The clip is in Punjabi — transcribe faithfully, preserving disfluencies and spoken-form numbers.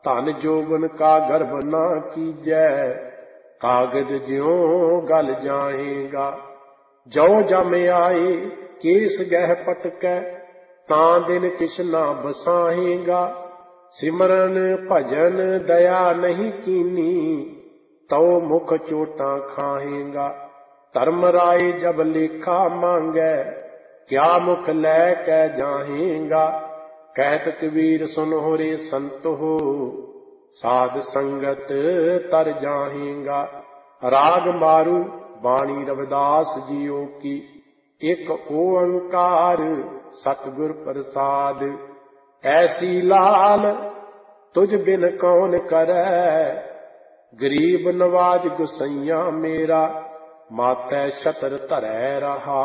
ਧਨ ਜੋਬਨ ਕਾ ਗਰਭ ਨਾ ਕੀਜੈ, ਕਾਗਦ ਜਿਉਂ ਗਲ ਜਾਏਗਾ। ਜੋ ਜਮ ਆਏ ਕੇਸ ਗਹਿ ਪਟਕੈ, ਤਾਂ ਦਿਨ ਕਿਛ ਨਾ ਬਸਾਹੇਗਾ। ਸਿਮਰਨ ਭਜਨ ਦਇਆ ਨਹੀਂ ਕੀਨੀ, ਤਉ ਮੁਖ ਚੋਟਾਂ ਖਾਹੇਗਾ। ਧਰਮ ਰਾਏ ਜਬ ਲੇਖਾ ਮੰਗੈ, ਕਿਆ ਮੁਖ ਲੈ ਕੇ ਜਾਹੇਗਾ। ਕਹਿਤ ਕਬੀਰ ਸੁਨਹੁ ਰੇ ਸੰਤ ਹੋ, ਸਾਧ ਸੰਗਤ ਤਰ ਜਾਹੇਗਾ। ਰਾਗ ਮਾਰੂ ਬਾਣੀ ਰਵਿਦਾਸ ਜੀਓ ਕੀ, ਇੱਕ ਓੰਕਾਰ ਸਤਿਗੁਰ ਪ੍ਰਸਾਦ। ਐਸੀ ਲਾਲ ਤੁਝ ਬਿਨ ਕੌਣ ਕਰੈ, ਗਰੀਬ ਨਵਾਜ ਗੁਸਈਆ ਮੇਰਾ, ਮਾਥੈ ਛਤਰ ਧਰੈ ਰਹਾ।